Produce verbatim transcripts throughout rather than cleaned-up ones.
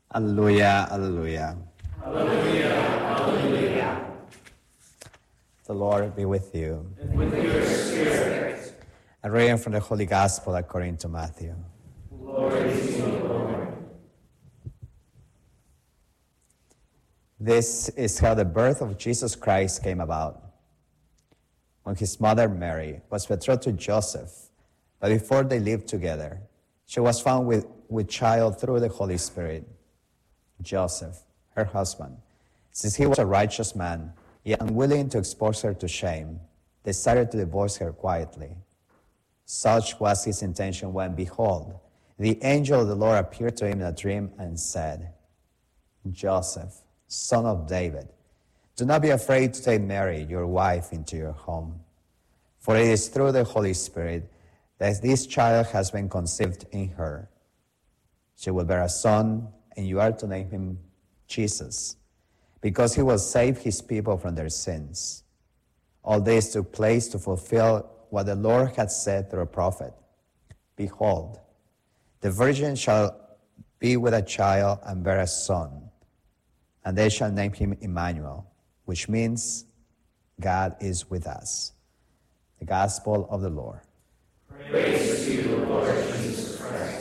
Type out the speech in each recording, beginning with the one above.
Alleluia, alleluia. Alleluia, alleluia. The Lord be with you. And with your spirit. A reading from the Holy Gospel according to Matthew. Glory to you, Lord. This is how the birth of Jesus Christ came about. When his mother Mary was betrothed to Joseph, but before they lived together, she was found with, with child through the Holy Spirit. Joseph, her husband, since he was a righteous man, yet unwilling to expose her to shame, decided to divorce her quietly. Such was his intention when, behold, the angel of the Lord appeared to him in a dream and said, Joseph, son of David, do not be afraid to take Mary, your wife, into your home. For it is through the Holy Spirit that this child has been conceived in her. She will bear a son, and you are to name him Jesus, because he will save his people from their sins. All this took place to fulfill what the Lord had said through a prophet. Behold, the virgin shall be with a child and bear a son, and they shall name him Emmanuel, which means God is with us. The Gospel of the Lord. Praise to you, Lord Jesus Christ.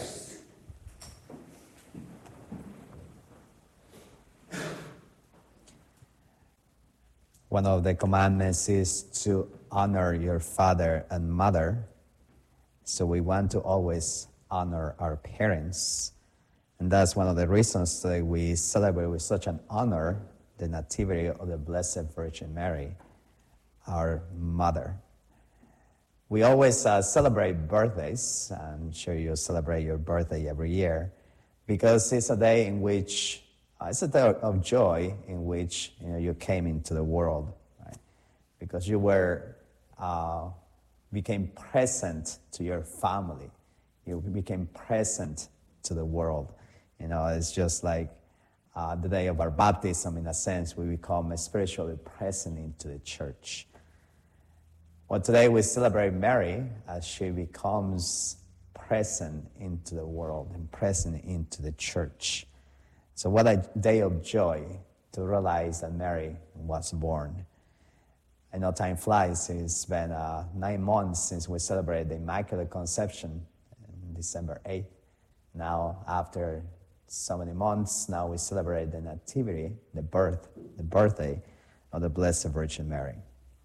One of the commandments is to honor your father and mother. So we want to always honor our parents. And that's one of the reasons that we celebrate with such an honor the Nativity of the Blessed Virgin Mary, our mother. We always uh, celebrate birthdays. I'm sure you celebrate your birthday every year because it's a day in which Uh, it's a day of joy in which you know you came into the world, right? Because you were uh, became present to your family, you became present to the world. You know, it's just like uh, the day of our baptism. In a sense, we become spiritually present into the church. Well, today we celebrate Mary as she becomes present into the world and present into the church. So what a day of joy to realize that Mary was born. I know time flies. It's been uh, nine months since we celebrated the Immaculate Conception on December eighth. Now, after so many months, now we celebrate the Nativity, the birth, the birthday of the Blessed Virgin Mary.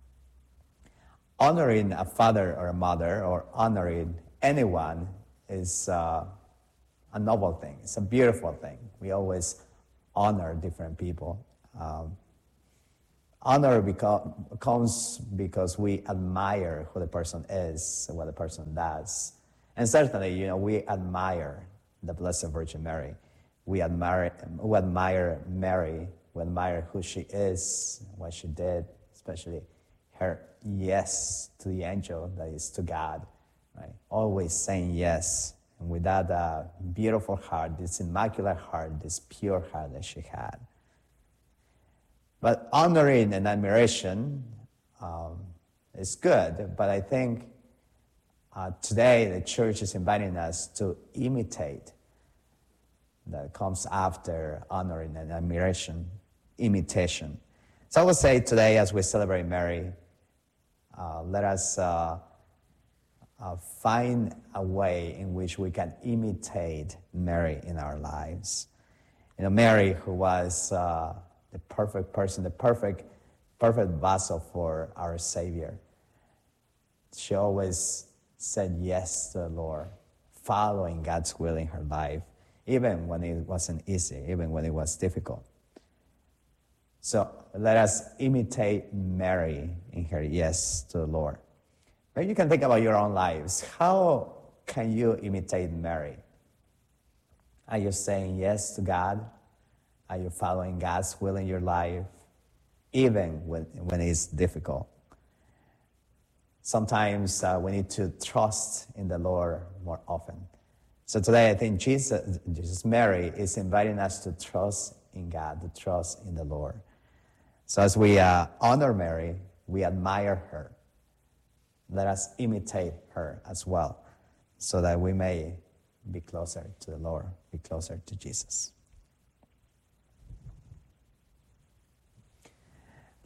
Honoring a father or a mother, or honoring anyone, is Uh, a noble thing. It's a beautiful thing. We always honor different people. Um, honor beco- comes because we admire who the person is and what the person does. And certainly, you know, we admire the Blessed Virgin Mary. We admire, we admire Mary. We admire who she is, what she did, especially her yes to the angel, that is to God, right? Always saying yes. And with that uh, beautiful heart, this immaculate heart, this pure heart that she had. But honoring and admiration um, is good, but I think uh, today the church is inviting us to imitate. That comes after honoring and admiration, imitation. So I would say today, as we celebrate Mary, uh, let us uh, Uh, find a way in which we can imitate Mary in our lives. You know, Mary, who was uh, the perfect person, the perfect, perfect vessel for our Savior. She always said yes to the Lord, following God's will in her life, even when it wasn't easy, even when it was difficult. So let us imitate Mary in her yes to the Lord. Maybe you can think about your own lives. How can you imitate Mary? Are you saying yes to God? Are you following God's will in your life, even when, when it's difficult? Sometimes uh, we need to trust in the Lord more often. So today I think Jesus, Jesus, Mary is inviting us to trust in God, to trust in the Lord. So as we uh, honor Mary, we admire her. Let us imitate her as well, so that we may be closer to the Lord, be closer to Jesus.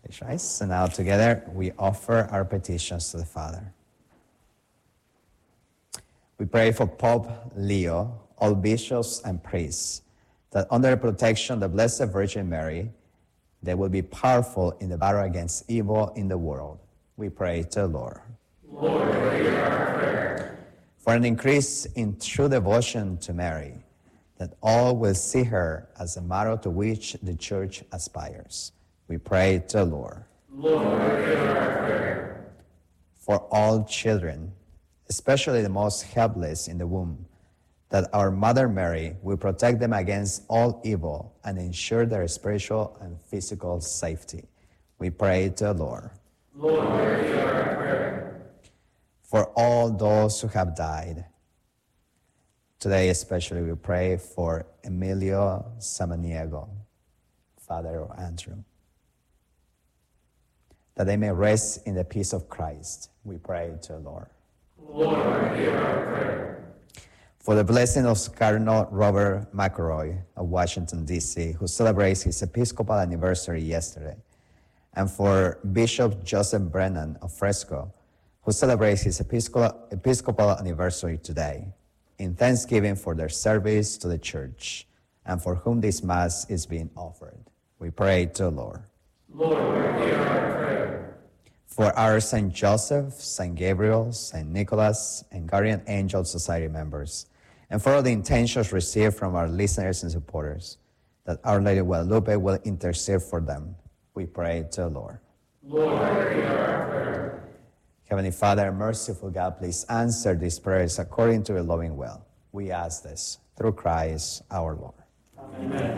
Please rise. And now together we offer our petitions to the Father. We pray for Pope Leo, all bishops and priests, that under the protection of the Blessed Virgin Mary, they will be powerful in the battle against evil in the world. We pray to the Lord. Lord, hear our prayer. For an increase in true devotion to Mary, that all will see her as a model to which the Church aspires. We pray to the Lord. Lord, hear our prayer. For all children, especially the most helpless in the womb, that our Mother Mary will protect them against all evil and ensure their spiritual and physical safety. We pray to the Lord. Lord, hear our prayer. For all those who have died, today especially we pray for Emilio Samaniego, father of Andrew, that they may rest in the peace of Christ. We pray to the Lord. Lord, hear our prayer. For the blessing of Cardinal Robert McElroy of Washington, D C, who celebrates his Episcopal anniversary yesterday, and for Bishop Joseph Brennan of Fresco, who celebrates his Episcopal, Episcopal anniversary today, in thanksgiving for their service to the Church, and for whom this Mass is being offered. We pray to the Lord. Lord, hear our prayer. For our Saint Joseph, Saint Gabriel, Saint Nicholas, and Guardian Angel Society members, and for all the intentions received from our listeners and supporters, that Our Lady of Guadalupe will intercede for them. We pray to the Lord. Lord, hear our prayer. Heavenly Father, merciful God, please answer these prayers according to your loving will. We ask this through Christ our Lord. Amen.